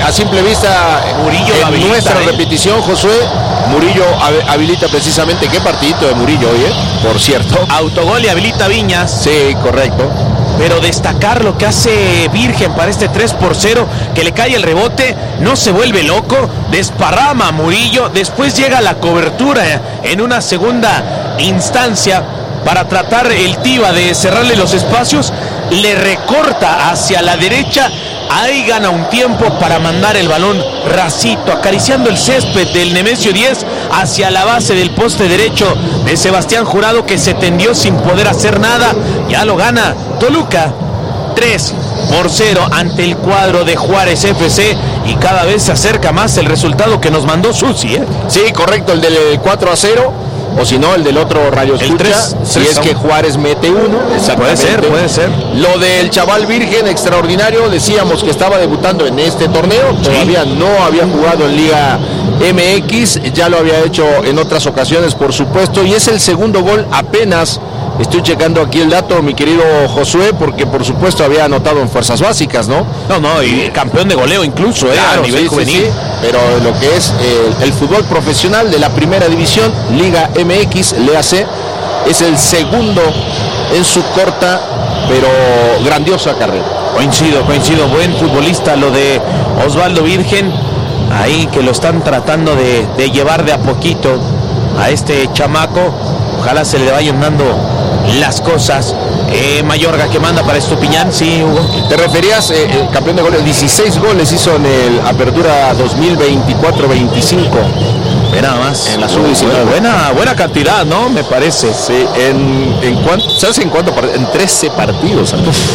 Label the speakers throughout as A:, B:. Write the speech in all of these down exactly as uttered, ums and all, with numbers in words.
A: a simple vista,
B: Murillo
A: en
B: habilita,
A: nuestra
B: ¿eh?
A: repetición, Josué, Murillo habilita precisamente. Qué partidito de Murillo hoy, ¿eh? Por cierto.
B: Autogol y habilita Viñas.
A: Sí, correcto.
B: Pero destacar lo que hace Virgen para este tres por cero, que le cae el rebote, no se vuelve loco, desparrama a Murillo, después llega la cobertura en una segunda instancia para tratar el Tiva de cerrarle los espacios, le recorta hacia la derecha, ahí gana un tiempo para mandar el balón racito, acariciando el césped del Nemesio diez hacia la base del poste derecho de Sebastián Jurado, que se tendió sin poder hacer nada. Ya lo gana Toluca tres por cero ante el cuadro de Juárez F C, y cada vez se acerca más el resultado que nos mandó Susi, ¿eh?
A: Sí, correcto, el del cuatro a cero. O si no, el del otro Radio Escucha,
B: tres,
A: si
B: tres,
A: es que Juárez mete uno.
B: Puede ser, puede ser.
A: Lo del chaval Virgen, extraordinario, decíamos que estaba debutando en este torneo, sí. Todavía no había jugado en Liga M X, ya lo había hecho en otras ocasiones, por supuesto, y es el segundo gol apenas. Estoy checando aquí el dato, mi querido Josué, porque por supuesto había anotado en fuerzas básicas, ¿no?
B: No, no, y campeón de goleo incluso, ¿eh?
A: Claro,
B: a nivel
A: sí,
B: juvenil.
A: Sí, sí. Pero lo que es eh, el fútbol profesional de la primera división, Liga M X, le hace, es el segundo en su corta pero grandiosa carrera.
B: Coincido, coincido, buen futbolista lo de Osvaldo Virgen, ahí que lo están tratando de, de llevar de a poquito a este chamaco, ojalá se le vayan dando las cosas. eh, Mayorga que manda para Estupiñán, sí, Hugo.
A: Te referías, eh, el campeón de goles, dieciséis goles hizo en el Apertura dos mil veinticuatro veinticinco.
B: Ve nada más.
A: En la sub diecinueve.
B: Buena, buena cantidad, ¿no? Me parece.
A: Sí, en, en cuánto, ¿sabes en cuánto? En trece partidos.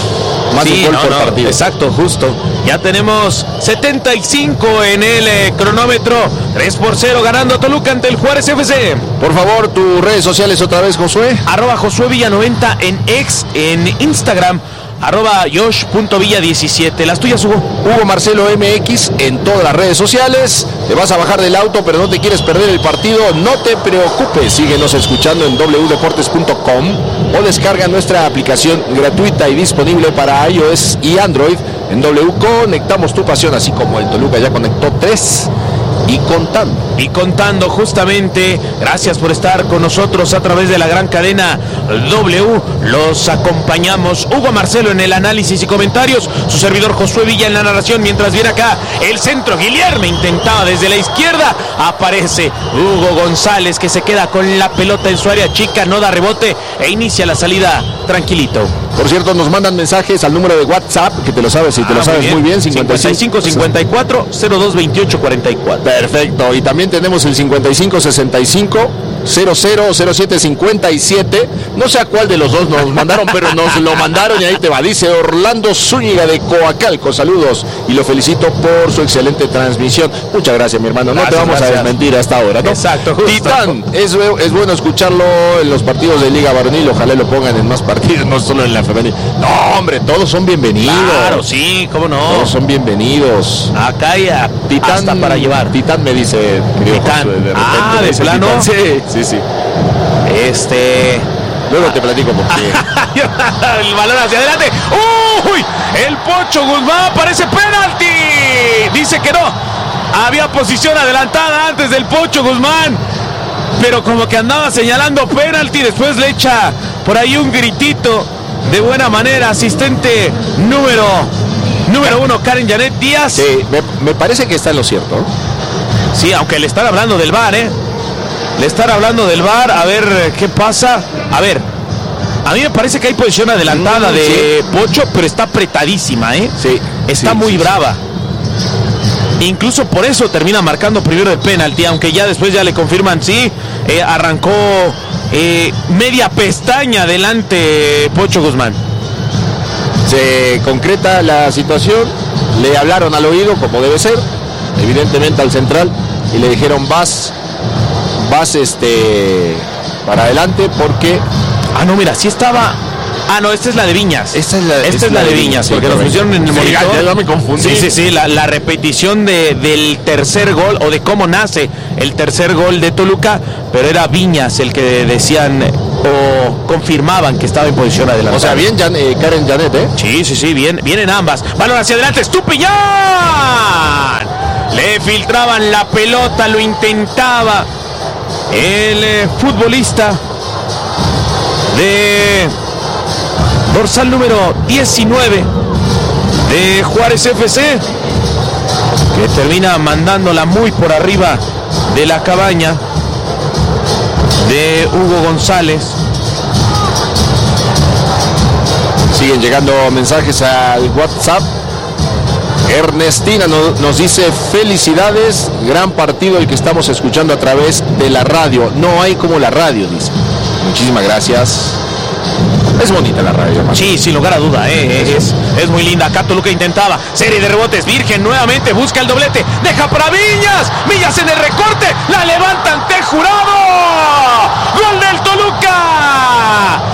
A: Más
B: sí,
A: de gol
B: no,
A: por
B: no,
A: partido.
B: Exacto, justo. Ya tenemos setenta y cinco en el eh, cronómetro. tres por cero ganando Toluca ante el Juárez F C.
A: Por favor, tus redes sociales otra vez, Josué.
B: Arroba Josué Villa noventa en X, en Instagram. Arroba Josh punto Villa diecisiete. Las tuyas, Hugo.
A: Hugo Marcelo M X en todas las redes sociales. Te vas a bajar del auto, pero no te quieres perder el partido. No te preocupes. Síguenos escuchando en doble u deportes punto com o descarga nuestra aplicación gratuita y disponible para iOS y Android. En W conectamos tu pasión, así como el Toluca ya conectó tres. Y contando.
B: Y contando justamente, gracias por estar con nosotros a través de la gran cadena W. Los acompañamos Hugo Marcelo en el análisis y comentarios, su servidor Josué Villa en la narración, mientras viene acá el centro. Guillermo intentaba desde la izquierda, aparece Hugo González, que se queda con la pelota en su área chica, no da rebote e inicia la salida tranquilito.
A: Por cierto, nos mandan mensajes al número de WhatsApp, que te lo sabes, si te
B: ah,
A: lo sabes
B: muy bien,
A: muy bien,
B: cincuenta y cinco cincuenta y cuatro cero dos veintiocho cuarenta y cuatro.
A: Perfecto, y también tenemos el cincuenta y cinco sesenta y cinco cero cero cero siete cincuenta y siete. No sé a cuál de los dos nos mandaron, pero nos lo mandaron y ahí te va. Dice Orlando Zúñiga de Coacalco, saludos y lo felicito por su excelente transmisión. Muchas gracias, mi hermano.
B: Gracias,
A: no te vamos
B: gracias.
A: a desmentir a esta hora, ¿no?
B: Exacto, justo.
A: Titán, es, es bueno escucharlo en los partidos de Liga Varonil. Ojalá lo pongan en más partidos, no solo en la femenil. No, hombre, todos son bienvenidos.
B: Claro, sí, cómo no.
A: Todos son bienvenidos.
B: Acá hay a,
A: Titán,
B: hasta para llevar.
A: Titán me dice.
B: Titán.
A: Josué, de
B: ah, de
A: dice
B: plano.
A: Titán. Sí, sí, sí.
B: Este.
A: Luego te platico porque.
B: El balón hacia adelante. ¡Uy! El Pocho Guzmán parece penalti. Dice que no. Había posición adelantada antes del Pocho Guzmán, pero como que andaba señalando penalti. Después le echa por ahí un gritito de buena manera. Asistente número número uno, Karen Janet Díaz.
A: Sí, me, me parece que está en lo cierto.
B: Sí, aunque le están hablando del V A R, ¿eh? Le están hablando del V A R, a ver qué pasa. A ver, a mí me parece que hay posición adelantada mm, de sí. Pocho, pero está apretadísima, ¿eh?
A: Sí.
B: Está
A: sí,
B: muy
A: sí,
B: brava. Sí. Incluso por eso termina marcando primero de penalti, aunque ya después ya le confirman, sí, eh, arrancó eh, media pestaña delante Pocho Guzmán.
A: Se concreta la situación, le hablaron al oído como debe ser, evidentemente al central, y le dijeron vas, vas este para adelante porque...
B: Ah, no, mira, sí estaba... Ah, no, esta es la de Viñas.
A: Esta es la,
B: esta esta es la de Viñas, sí, porque nos pusieron en el
A: sí,
B: monitor.
A: Ya, ya me confundí.
B: Sí, sí, sí, la, la repetición de, del tercer gol, o de cómo nace el tercer gol de Toluca, pero era Viñas el que decían o confirmaban que estaba en posición adelante.
A: O sea, bien Jan, eh, Karen Janet, ¿eh?
B: Sí, sí, sí, bien, vienen ambas. Balón hacia adelante, Estupiñán. filtraban la pelota, lo intentaba el eh, futbolista de dorsal número diecinueve de Juárez F C, que termina mandándola muy por arriba de la cabaña de Hugo González.
A: Siguen llegando mensajes al WhatsApp. Ernestina no, nos dice: felicidades, gran partido el que estamos escuchando a través de la radio. No hay como la radio, dice. Muchísimas gracias. Es bonita la radio, ¿no?
B: Sí, sin lugar a duda, eh, es, es muy linda. Acá Toluca intentaba serie de rebotes. Virgen nuevamente busca el doblete. Deja para Viñas. Viñas en el recorte. La levanta ante Jurado. ¡Gol del Toluca!